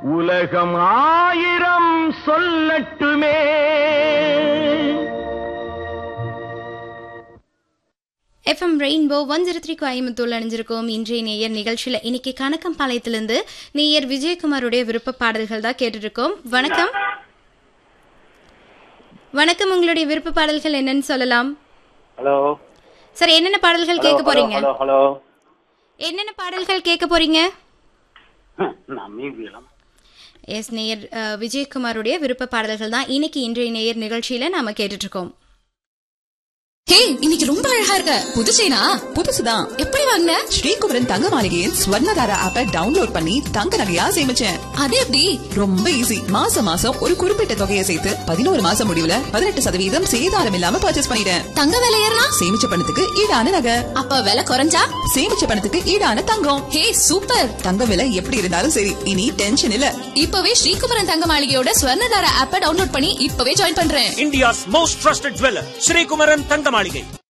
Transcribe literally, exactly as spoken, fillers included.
உலகம் ஆயிரம் சொல்லட்டுமே. FM rainbow one zero three கோயம்புத்தூர்ல அணிஞ்சிருக்கோம். இன்றைய நேயர் நிகழ்ச்சியில இன்னைக்கு கணக்கம்பாளையத்திலிருந்து நேயர் விஜயகுமாருடைய விருப்ப பாடல்கள் தான் கேட்டுட்டு இருக்கோம். வணக்கம் வணக்கம், உங்களுடைய விருப்ப பாடல்கள் என்னன்னு சொல்லலாம்? ஹலோ சார், என்னென்ன பாடல்கள் கேட்க போறீங்க? ஹலோ ஹலோ என்னென்ன பாடல்கள் கேட்க போறீங்க? எஸ், நேயர் விஜயகுமாருடைய விருப்ப பாடல்கள் தான் இன்னைக்கு இன்றைய நேயர் நிகழ்ச்சியில நாம கேட்டுட்டு இருக்கோம். ஹே, இன்னைக்கு ரொம்ப அழகா இருக்க. புதுச்சேனா? புதுசுதான். எப்படி வாங்குன? ஸ்ரீகுமரன் தங்க மாளிகையின் ஸ்வர்ணதாரா ஆப்பை டவுன்லோட் பண்ணி தங்க நகையா சேமிச்சேன். அது எப்படி? ரொம்ப ஈஸி. மாசம் மாசம் ஒரு குறிப்பிட்ட தொகையை சேர்த்து பதினோரு மாசம் முடிவுல பதினெட்டு சதவீதம் சேதாரம் இல்லாம பர்ச்சேஸ் பண்ணிட்டேன். தங்க விலை ஏறினா? சேமிச்ச பணத்துக்கு ஈடான நகை. அப்ப விலை குறைஞ்சா? சேமிச்ச பணத்துக்கு ஈடான தங்கம். ஹே, சூப்பர். தங்க விலை எப்படி இருந்தாலும் சரி, இனி டென்ஷன் இல்ல. இப்பவே ஸ்ரீகுமரன் தங்க மாளிகையோட ஸ்வர்ணதாரா ஆப்பை டவுன்லோட் பண்ணி இப்பவே ஜாயின் பண்றேன். India's most trusted jeweler, Sri Kumaran Tanga Maligai.